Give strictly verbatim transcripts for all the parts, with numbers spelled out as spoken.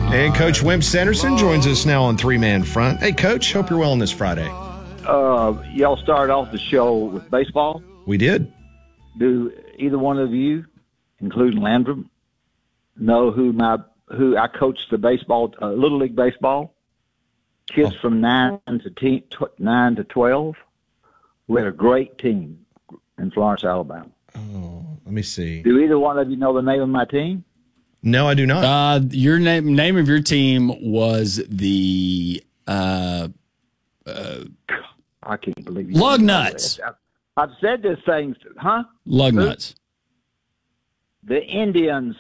And Coach Wimp Sanderson joins us now on Three Man Front. Hey, Coach, hope you're well on this Friday. Uh, y'all started off the show with baseball. We did. Do either one of you, including Landrum, know who my who I coached the baseball, uh, Little League baseball? Kids oh. from nine to ten, tw- nine to twelve. We had a great team in Florence, Alabama. Oh, let me see. Do either one of you know the name of my team? No, I do not. Uh, your name name of your team was the uh, uh, I can't believe you. Lug Nuts. I've, I've said this thing, huh? Lug Nuts. The Indians.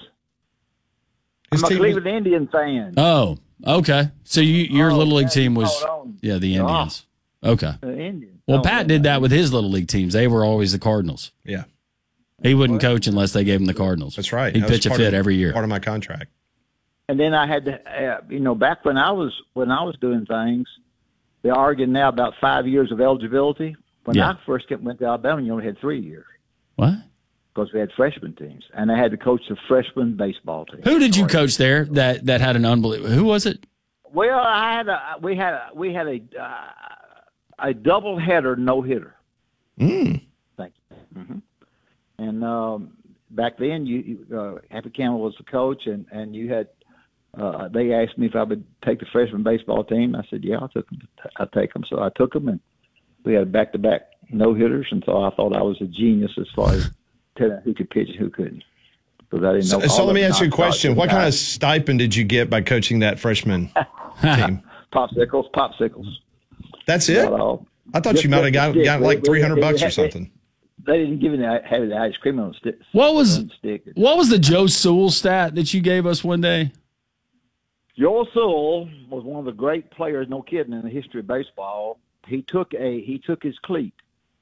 His I'm a team Cleveland was... Indian fan. Oh, okay. So you, your oh, Little League Pat, team was, yeah, the Indians. Oh. Okay. The Indians. Well, oh, Pat did that with his Little League teams. They were always the Cardinals. Yeah. He wouldn't coach unless they gave him the Cardinals. That's right. He'd that pitch a fit of, every year. Part of my contract. And then I had to, uh, you know, back when I was when I was doing things, they're arguing now about five years of eligibility. When yeah. I first went to Alabama, you only had three years. What? Because we had freshman teams, and I had to coach the freshman baseball team. Who did you coach there that, that had an unbelievable? Who was it? Well, I had a we had a, we had a uh, a double header no hitter. Mm. Thank you. Mm-hmm. And um, back then, you uh, Happy Campbell was the coach, and, and you had uh, they asked me if I would take the freshman baseball team. I said, yeah, I took them. I take them. So I took them, and we had back to back no hitters, and so I thought I was a genius as far as telling who could pitch and who couldn't. Because I didn't know. So, so let me ask you a question: what kind guys. of stipend did you get by coaching that freshman team? Popsicles, popsicles. That's it. I thought just, you might have got, got like three hundred bucks or something. They didn't give me the, have the ice cream on sticks. What was what was the Joe Sewell stat that you gave us one day? Joe Sewell was one of the great players, no kidding, in the history of baseball. He took a he took his cleat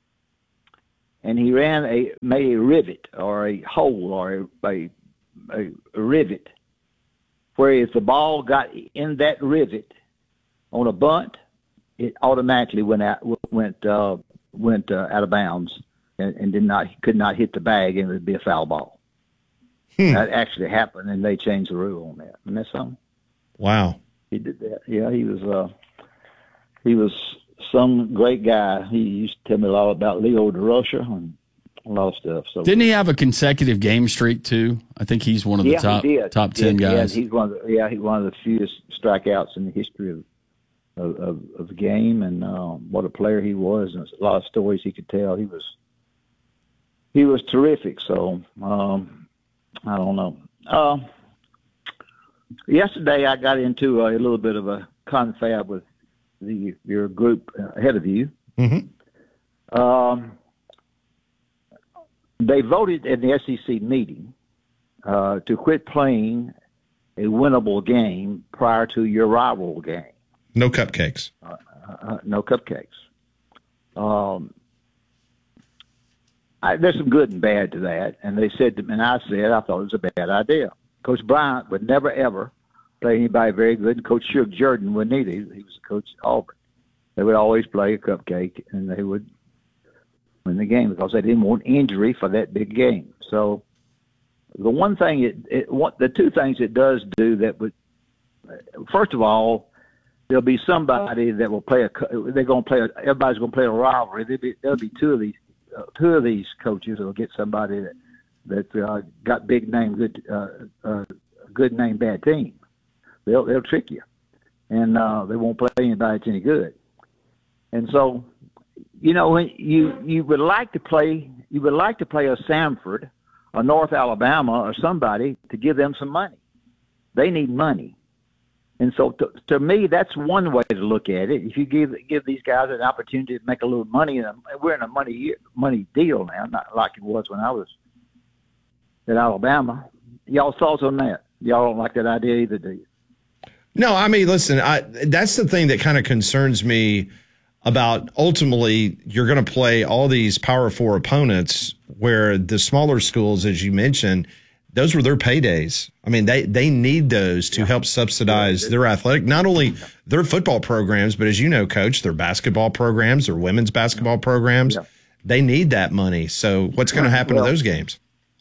and he ran a made a rivet or a hole or a a, a, a rivet where if the ball got in that rivet on a bunt, it automatically went out went uh, went uh, out of bounds. And, and did not could not hit the bag, and it would be a foul ball. Hmm. That actually happened, and they changed the rule on that. And that's something. Wow. He did that. Yeah, he was. Uh, he was some great guy. He used to tell me a lot about Leo DeRocha and a lot of stuff. So didn't he have a consecutive game streak too? I think he's one of the yeah, top top ten yeah, guys. Yeah, he's one. Of the, yeah, he's one of the fewest strikeouts in the history of of, of, of the game, and uh, what a player he was, and a lot of stories he could tell. He was. He was terrific. So um, I don't know. Uh, yesterday I got into a, a little bit of a confab with the your group ahead of you. Mm-hmm. Um, they voted in the S E C meeting uh, to quit playing a winnable game prior to your rival game. No cupcakes. Uh, uh, no cupcakes. Um, I, there's some good and bad to that. And they said to me, and I said, I thought it was a bad idea. Coach Bryant would never, ever play anybody very good. And Coach Shug Jordan wouldn't either. He, he was a coach at Auburn. They would always play a cupcake, and they would win the game because they didn't want injury for that big game. So the one thing, it, it what, the two things it does do that would, first of all, there'll be somebody that will play a, they're going to play, a, everybody's going to play a rivalry. There'll be, there'll be two of these Uh, two of these coaches will get somebody that that uh, got big name, good uh, uh, good name, bad team. They'll they'll trick you, and uh, they won't play anybody that's any good. And so, you know, when you you would like to play, you would like to play a Samford, or North Alabama, or somebody to give them some money. They need money. And so, to, to me, that's one way to look at it. If you give give these guys an opportunity to make a little money, and we're in a money money deal now, not like it was when I was in Alabama. Y'all thoughts on that? Y'all don't like that idea either, do you? No, I mean, listen, I, that's the thing that kind of concerns me about ultimately you're going to play all these Power Four opponents where the smaller schools, as you mentioned, those were their paydays. I mean, they, they need those to yeah. help subsidize yeah, their athletic, not only their football programs, but as you know, Coach, their basketball programs, their women's basketball programs. Yeah. They need that money. So what's going to happen well, to those games?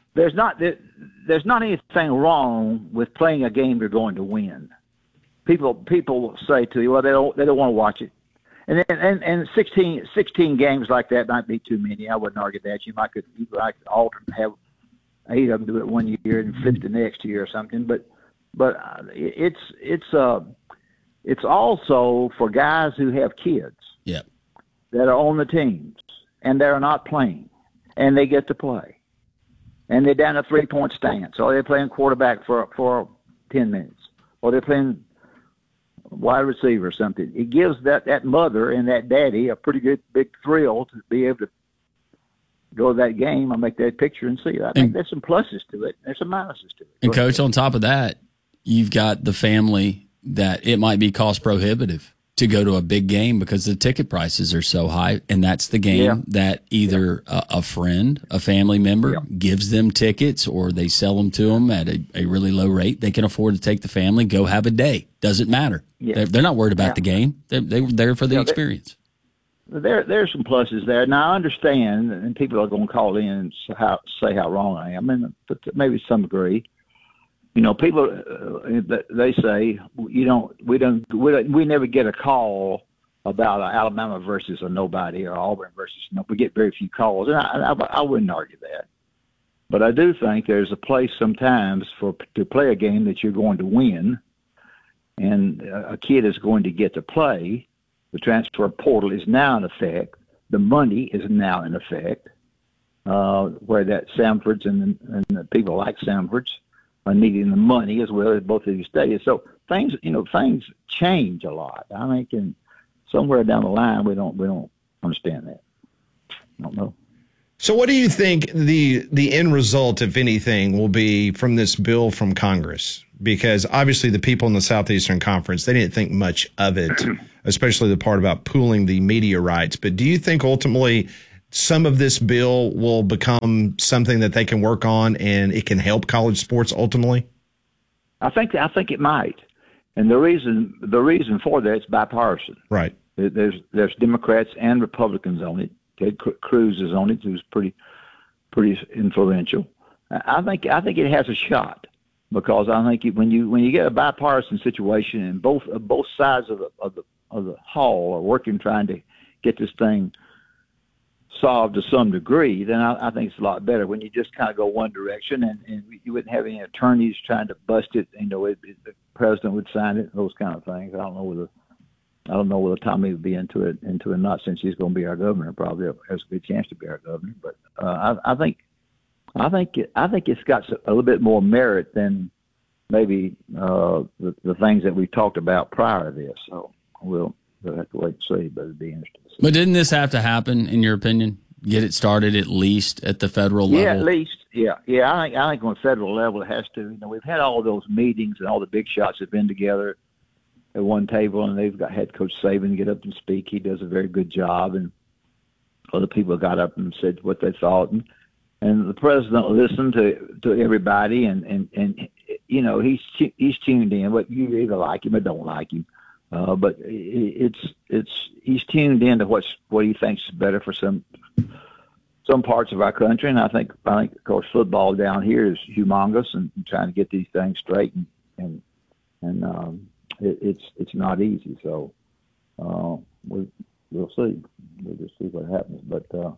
there's not there's not anything wrong with playing a game you're going to win. People people say to you, well, they don't they don't want to watch it, and then, and and sixteen, sixteen games like that might be too many. I wouldn't argue that. You might could you might alter have eight of them do it one year and flip the next year or something. But but it's it's uh it's also for guys who have kids. Yeah. That are on the teams and they're not playing, and they get to play, and they're down a three point stance, or they're playing quarterback for for ten minutes, or they're playing wide receiver or something. It gives that, that mother and that daddy a pretty good big thrill to be able to go to that game and make that picture and see it. I think and, there's some pluses to it. There's some minuses to it. And, Coach, on top of that, you've got the family that it might be cost prohibitive to go to a big game because the ticket prices are so high, and that's the game yeah. that either yeah. a, a friend, a family member yeah. gives them tickets, or they sell them to them at a, a really low rate. They can afford to take the family, go have a day. Doesn't matter. Yeah. They're, they're not worried about yeah. the game. They're, they were there for the yeah, experience. There, there's some pluses there. Now, I understand, and people are going to call in and say how, say how wrong I am, and maybe some degree. You know, people uh, they say you don't we don't we don't, we never get a call about Alabama versus a nobody or Auburn versus no. We get very few calls, and I, I, I wouldn't argue that. But I do think there's a place sometimes for to play a game that you're going to win, and a kid is going to get to play. The transfer portal is now in effect. The money is now in effect. Uh, where that Samford's and, and the people like Samford's are needing the money as well as both of these days. So things, you know, things change a lot. I think, and somewhere down the line, we don't we don't understand that. I don't know. So, what do you think the the end result, if anything, will be from this bill from Congress? Because obviously, the people in the Southeastern Conference, they didn't think much of it, especially the part about pooling the media rights. But do you think ultimately some of this bill will become something that they can work on and it can help college sports ultimately? I think I think it might, and the reason the reason for that is bipartisan. Right. There's there's Democrats and Republicans on it. Ted Cruz is on it, who's pretty pretty influential. I think I think it has a shot because I think when you when you get a bipartisan situation and both both sides of the of the of the hall are working trying to get this thing solved to some degree, then I, I think it's a lot better when you just kind of go one direction and, and you wouldn't have any attorneys trying to bust it. You know, it, it, the president would sign it, those kind of things. I don't know whether I don't know whether Tommy would be into it, into it or not, since he's going to be our governor. Probably has a good chance to be our governor. But uh, I, I think, I think, it, I think it's got a little bit more merit than maybe uh, the, the things that we talked about prior to this. So we'll. We'll have to wait and see, but it'd be interesting to see. But didn't this have to happen, in your opinion? Get it started at least at the federal level? Yeah, at least. Yeah, yeah. I think I think on the federal level it has to. You know, we've had all those meetings and all the big shots have been together at one table, and they've got head coach Saban get up and speak. He does a very good job, and other people got up and said what they thought, and and the president listened to to everybody, and and and you know he's he's tuned in. But you either like him or don't like him. Uh, but it's it's he's tuned in to what's what he thinks is better for some some parts of our country, and I think I think of course football down here is humongous, and, and trying to get these things straight, and and, and um, it, it's it's not easy. So uh, we we'll see. We'll just see what happens. But uh,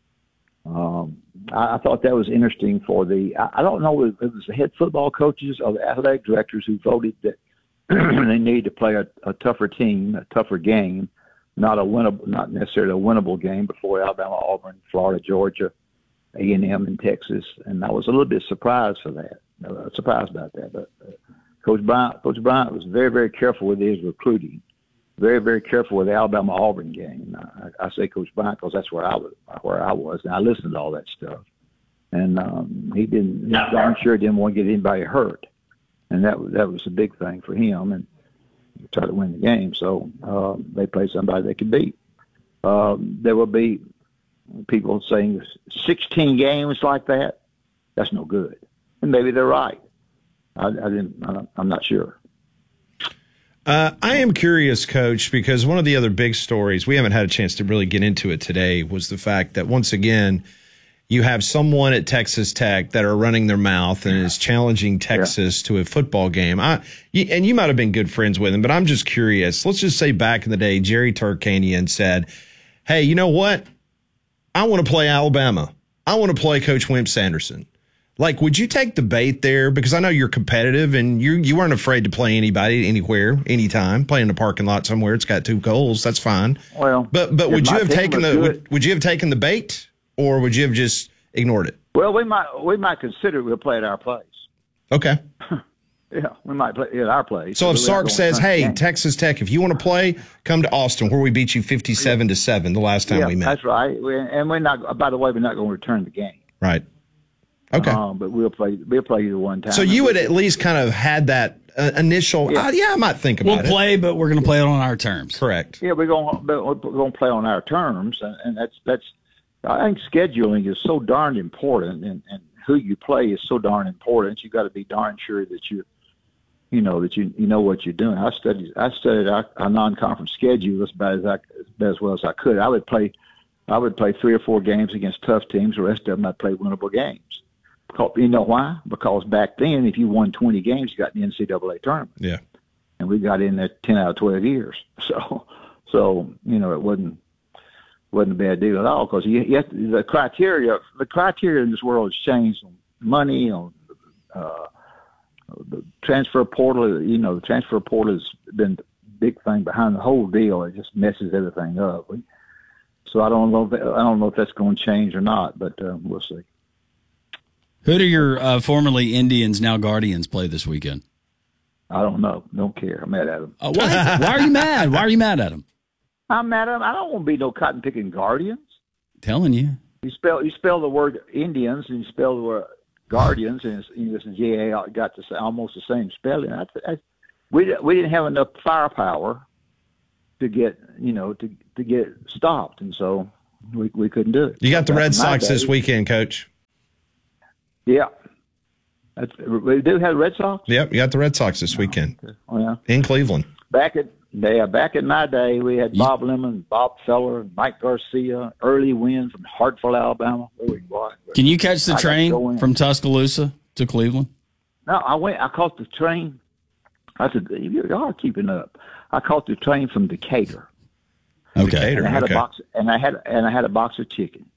um, I, I thought that was interesting for the. I, I don't know if it was the head football coaches or the athletic directors who voted that. They need to play a, a tougher team, a tougher game, not a winnable, not necessarily a winnable game before Alabama, Auburn, Florida, Georgia, A and M, and Texas. And I was a little bit surprised for that. I was surprised about that. But uh, Coach Bryant, Coach Bryant was very, very careful with his recruiting. Very, very careful with the Alabama Auburn game. I, I say Coach Bryant because that's where I was, where I was, and I listened to all that stuff. And um, he didn't. He darn sure didn't want to get anybody hurt. And that that was a big thing for him, and try to win the game. So uh, they played somebody they could beat. Um, there will be people saying sixteen games like that. That's no good, and maybe they're right. I, I didn't. I I'm not sure. Uh, I am curious, Coach, because one of the other big stories we haven't had a chance to really get into it today was the fact that once again, you have someone at Texas Tech that are running their mouth and is challenging Texas yeah. to a football game. I you, and you might have been good friends with him, but I'm just curious. Let's just say back in the day, Jerry Tarkanian said, hey, you know what? I want to play Alabama. I want to play Coach Wimp Sanderson. Like, would you take the bait there? Because I know you're competitive and you you weren't afraid to play anybody, anywhere, anytime. Play in the parking lot somewhere. It's got two goals. That's fine. Well, but but would you have taken the would, would you have taken the bait, or would you have just ignored it? Well, we might we might consider we'll play at our place. Okay. Yeah, we might play at our place. So, so if Sark says, "Hey, Texas Tech, if you want to play, come to Austin, where we beat you fifty-seven to seven the last time yeah, we met." That's right. We, and we're not. By the way, we're not going to return the game. Right. Okay. Um, but we'll play. We'll play you one time. So you would at least kind of had that uh, initial. Yeah. Uh, yeah, I might think about we'll it. We'll play, but we're going to play it on our terms. Correct. Yeah, we're going. We're going to play on our terms, and, and that's that's. I think scheduling is so darn important, and, and who you play is so darn important. You got to be darn sure that you, you know, that you you know what you're doing. I studied. I studied our, our non-conference schedule as bad as I as well as I could. I would play. I would play three or four games against tough teams. The rest of them I'd play winnable games. You know why? Because back then, if you won twenty games, you got in the N C double A tournament. Yeah. And we got in there ten out of twelve years. So, so you know, it wasn't wasn't a bad deal at all. Because you, you have to, the criteria, the criteria in this world has changed on money, on uh, the transfer portal. You know, the transfer portal has been the big thing behind the whole deal. It just messes everything up. We, so I don't know. If, I don't know if that's going to change or not, but uh, we'll see. Who do your uh, formerly Indians, now Guardians, play this weekend? I don't know. Don't care. I'm mad at them. Uh, why, why are you mad? Why are you mad at them? I'm mad at them. I don't want to be no cotton picking Guardians. Telling you. You spell you spell the word Indians and you spell the word Guardians, and it's English and G A got the, almost the same spelling. I, I, we we didn't have enough firepower to get you know to to get stopped, and so we we couldn't do it. You got the Red Sox this weekend, Coach. Yeah. That's, we do have the Red Sox? Yep, you got the Red Sox this weekend. Oh, yeah. In Cleveland. Back at yeah, back in my day, we had Bob Lemon, Bob Feller, Mike Garcia, early win from Hartsville, Alabama. Can you catch the I train from Tuscaloosa to Cleveland? No, I went. I caught the train. I said, you are keeping up. I caught the train from Decatur. Okay. Decatur, and I had okay. a box, and I had and I had a box of chicken.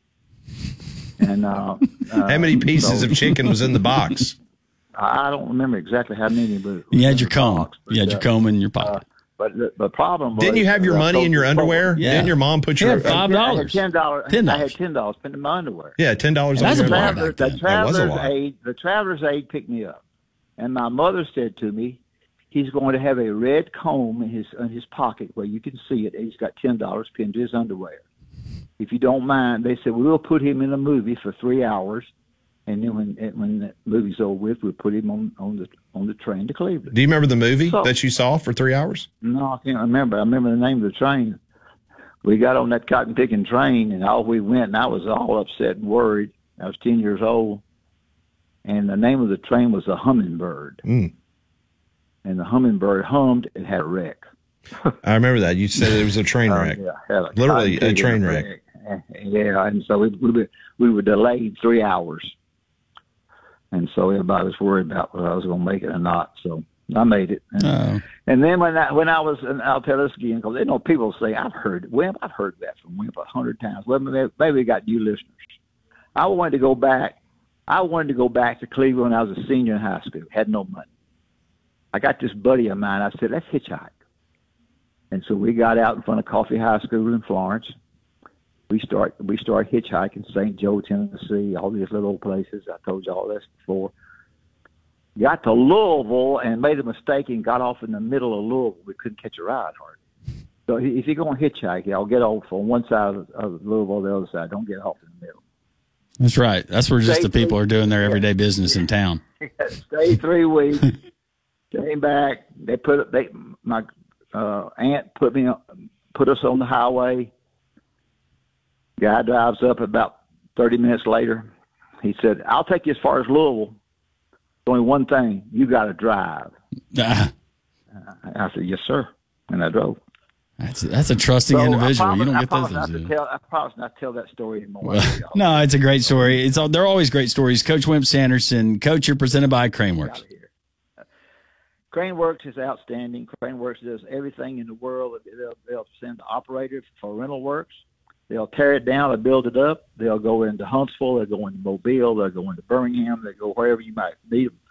And uh, uh, how many pieces so, of chicken was in the box? I don't remember exactly how many, but you had your comb. Box, but, you had your uh, comb in your pocket. Uh, but the, the problem was, didn't you have your money in your underwear? Yeah. Didn't your mom put your five dollars? Ten dollars. Ten dollars. I had ten dollars spent in my underwear. Yeah, ten dollars. That's on a your lot. underwear. The traveler's aid. The traveler's aid picked me up, and my mother said to me, "He's going to have a red comb in his in his pocket where you can see it. And he's got ten dollars pinned to his underwear. If you don't mind," they said, "we'll put him in a movie for three hours, and then when when the movie's over with, we'll put him on, on the on the train to Cleveland." Do you remember the movie so, that you saw for three hours? No, I can't remember. I remember the name of the train. We got on that cotton picking train, and all we went, and I was all upset and worried. I was ten years old, and the name of the train was the Hummingbird. Mm. And the Hummingbird hummed and had a wreck. I remember that. You said it was a train wreck. Uh, yeah, a Literally a train wreck. wreck. Yeah, and so we, we, we were delayed three hours. And so everybody was worried about whether I was going to make it or not. So I made it. And, oh. and then when I, when I was, and I'll tell this again, because they know people say, I've heard Wimp, I've heard that from Wimp a hundred times. Well, maybe, maybe we got new listeners. I wanted to go back. I wanted to go back to Cleveland when I was a senior in high school. Had no money. I got this buddy of mine. I said, let's hitchhike. And so we got out in front of Coffee High School in Florence. We start we start hitchhiking, Saint Joe, Tennessee, all these little places. I told you all this before. Got to Louisville and made a mistake and got off in the middle of Louisville. We couldn't catch a ride hardly. So if you're going to hitchhike, y'all get off on one side of, of Louisville, the other side. Don't get off in the middle. That's right. That's where just Stay the people three, are doing their everyday business in town. Stay three weeks. Came back. They put they my uh, aunt put me put us on the highway. Guy drives up about thirty minutes later. He said, "I'll take you as far as Louisville. Only one thing, you got to drive." Ah. I said, "Yes, sir," and I drove. That's a, that's a trusting so individual. Promise, You don't I get those promise, things. not to tell, I promise not to tell that story anymore. Well, no, it's a great story. It's all, they're always great stories. Coach Wimp Sanderson, Coach, you're presented by Craneworks. Craneworks is outstanding. Craneworks does everything in the world. They'll, they'll send operators for rental works. They'll tear it down and build it up. They'll go into Huntsville. They'll go into Mobile. They'll go into Birmingham. They'll go wherever you might need them.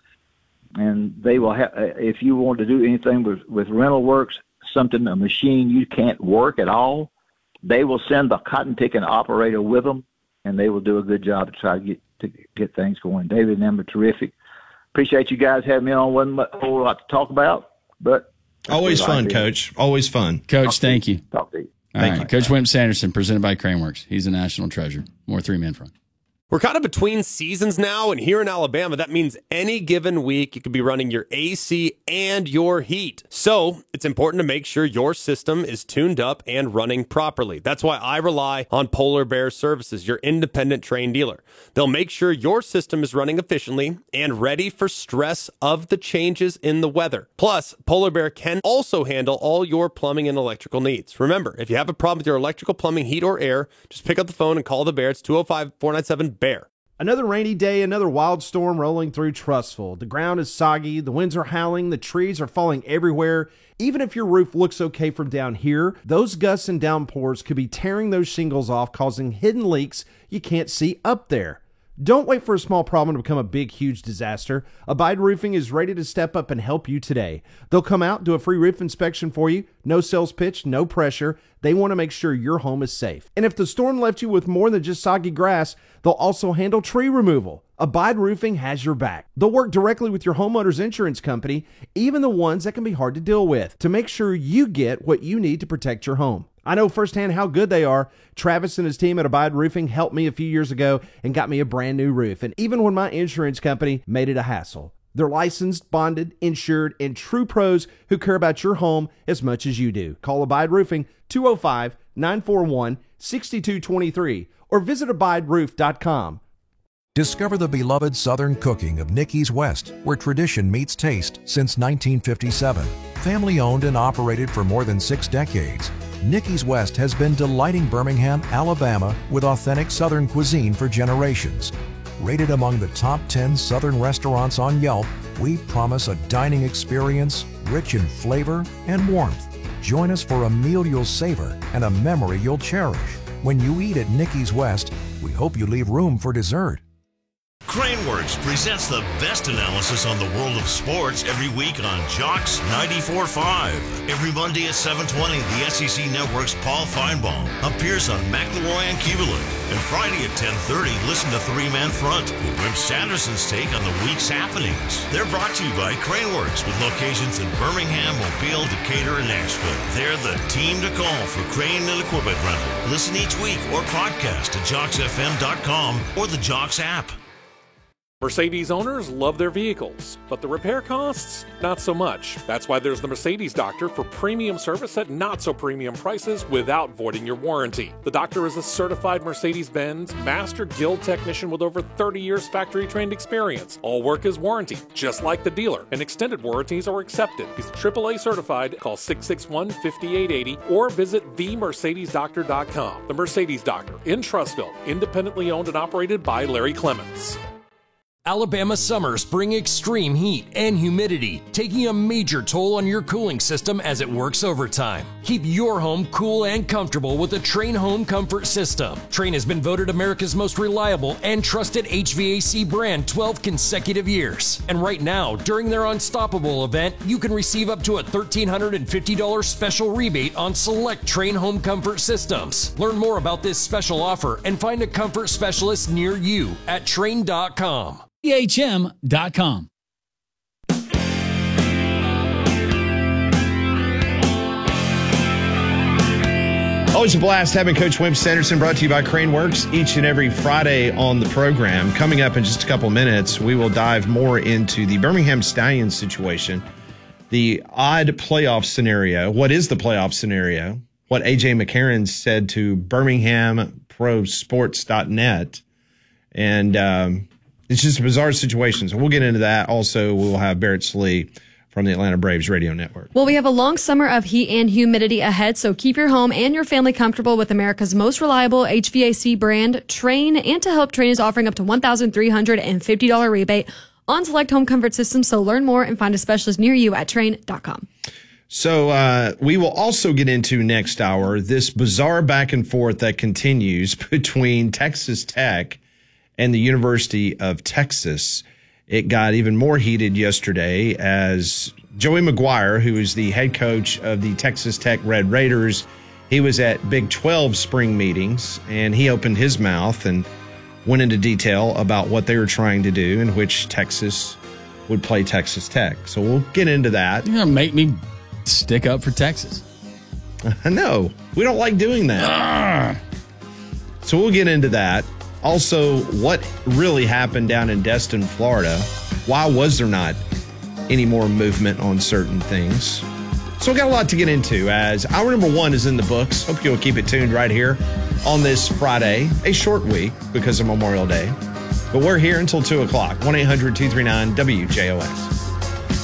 And they will have, if you want to do anything with, with rental works, something, a machine you can't work at all, they will send the cotton picking operator with them, and they will do a good job to try to get to get things going. David and them are terrific. Appreciate you guys having me on. Wasn't a whole lot to talk about, but always fun, Coach. Always fun. Coach, thank you. Talk to you. All Thank right. you. Coach Wimp Sanderson, presented by Craneworks. He's a national treasure. More three-man front. We're kind of between seasons now, and here in Alabama, that means any given week you could be running your A C and your heat. So it's important to make sure your system is tuned up and running properly. That's why I rely on Polar Bear Services, your independent Trane dealer. They'll make sure your system is running efficiently and ready for stress of the changes in the weather. Plus, Polar Bear can also handle all your plumbing and electrical needs. Remember, if you have a problem with your electrical, plumbing, heat, or air, just pick up the phone and call the Bear. It's two oh five, four nine seven, B E A R. Another rainy day, another wild storm rolling through Trussville. The ground is soggy, the winds are howling, the trees are falling everywhere. Even if your roof looks okay from down here, those gusts and downpours could be tearing those shingles off, causing hidden leaks you can't see up there. Don't wait for a small problem to become a big, huge disaster. Abide Roofing is ready to step up and help you today. They'll come out, do a free roof inspection for you. No sales pitch, no pressure. They want to make sure your home is safe. And if the storm left you with more than just soggy grass, they'll also handle tree removal. Abide Roofing has your back. They'll work directly with your homeowner's insurance company, even the ones that can be hard to deal with, to make sure you get what you need to protect your home. I know firsthand how good they are. Travis and his team at Abide Roofing helped me a few years ago and got me a brand new roof. And even when my insurance company made it a hassle, they're licensed, bonded, insured, and true pros who care about your home as much as you do. Call Abide Roofing two oh five, nine four one, six two two three or visit abide roof dot com. Discover the beloved Southern cooking of Nicky's West, where tradition meets taste since nineteen fifty-seven. Family owned and operated for more than six decades, Nicky's West has been delighting Birmingham, Alabama with authentic Southern cuisine for generations. Rated among the top ten Southern restaurants on Yelp, we promise a dining experience rich in flavor and warmth. Join us for a meal you'll savor and a memory you'll cherish. When you eat at Nicky's West, we hope you leave room for dessert. Craneworks presents the best analysis on the world of sports every week on Jocks ninety-four point five. Every Monday at seven twenty, the S E C Network's Paul Feinbaum appears on McElroy and Keeberlin. And Friday at ten thirty, listen to Three Man Front with Wimp Sanderson's take on the week's happenings. They're brought to you by Craneworks with locations in Birmingham, Mobile, Decatur, and Nashville. They're the team to call for crane and equipment rental. Listen each week or podcast at jocks f m dot com or the Jocks app. Mercedes owners love their vehicles, but the repair costs, not so much. That's why there's the Mercedes Doctor for premium service at not so premium prices without voiding your warranty. The Doctor is a certified Mercedes-Benz Master Guild technician with over thirty years factory trained experience. All work is warranted, just like the dealer, and extended warranties are accepted. He's triple A certified. Call six six one, five eight eight zero or visit the mercedes doctor dot com. The Mercedes Doctor in Trussville, independently owned and operated by Larry Clements. Alabama summers bring extreme heat and humidity, taking a major toll on your cooling system as it works overtime. Keep your home cool and comfortable with the Trane Home Comfort System. Trane has been voted America's most reliable and trusted H V A C brand twelve consecutive years. And right now, during their Unstoppable event, you can receive up to a one thousand three hundred fifty dollars special rebate on select Trane Home Comfort systems. Learn more about this special offer and find a comfort specialist near you at Trane dot com. T H M dot com. Always a blast having Coach Wimp Sanderson, brought to you by Craneworks each and every Friday on the program. Coming up in just a couple minutes, we will dive more into the Birmingham Stallions situation, the odd playoff scenario. What is the playoff scenario? What A J McCarron said to Birmingham Pro Sports dot net. And um, it's just a bizarre situation. So we'll get into that. Also, we'll have Barrett Slee from the Atlanta Braves radio network. Well, we have a long summer of heat and humidity ahead, so keep your home and your family comfortable with America's most reliable H V A C brand, Train. And to help, Train is offering up to one thousand three hundred fifty dollars rebate on select home comfort systems. So learn more and find a specialist near you at train dot com. So uh, we will also get into next hour this bizarre back and forth that continues between Texas Tech and the University of Texas. It got even more heated yesterday as Joey McGuire, who is the head coach of the Texas Tech Red Raiders, he was at Big twelve spring meetings, and he opened his mouth and went into detail about what they were trying to do in which Texas would play Texas Tech. So we'll get into that. You're going to make me stick up for Texas. No, we don't like doing that. Arr. So we'll get into that. Also, what really happened down in Destin, Florida? Why was there not any more movement on certain things? So we got a lot to get into as hour number one is in the books. Hope you'll keep it tuned right here on this Friday, a short week because of Memorial Day. But we're here until two o'clock. one eight hundred two three nine W J O X.